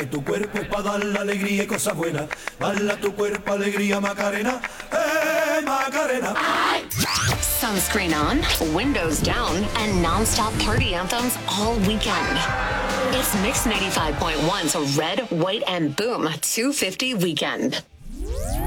que tu cuerpo es para dar la alegría y cosas buenas. Bala tu cuerpo alegría Macarena, Macarena. Sunscreen on, windows down, and non-stop party anthems all weekend. It's Mix 95.1's Red, White, and Boom 250 Weekend.